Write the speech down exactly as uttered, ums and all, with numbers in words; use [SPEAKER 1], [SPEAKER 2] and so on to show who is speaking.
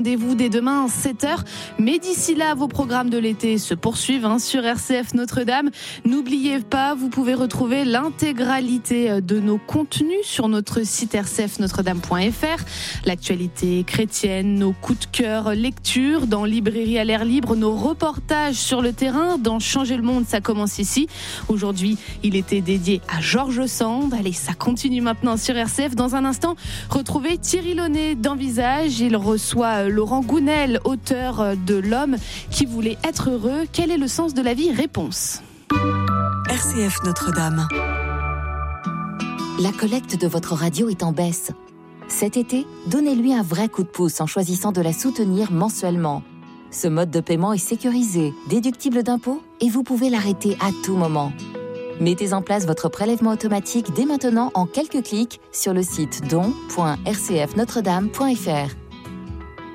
[SPEAKER 1] Rendez-vous dès demain à sept heures, mais d'ici là, vos programmes de l'été se poursuivent hein, sur R C F Notre-Dame. N'oubliez pas, vous pouvez retrouver l'intégralité de nos contenus sur notre site r c f notre dame point f r. L'actualité chrétienne, nos coups de cœur, lecture dans Librairie à l'air libre, nos reportages sur le terrain dans Changer le monde, ça commence ici. Aujourd'hui, il était dédié à Georges Sand. Allez, ça continue maintenant sur R C F. Dans un instant, retrouvez Thierry Launay dans Visage. Il reçoit Laurent Gounel, auteur de L'homme qui voulait être heureux. Quel est le sens de la vie ? Réponse.
[SPEAKER 2] R C F Notre-Dame.
[SPEAKER 3] La collecte de votre radio est en baisse. Cet été, donnez-lui un vrai coup de pouce en choisissant de la soutenir mensuellement. Ce mode de paiement est sécurisé, déductible d'impôts et vous pouvez l'arrêter à tout moment. Mettez en place votre prélèvement automatique dès maintenant en quelques clics sur le site don point r c f notre dame point f r.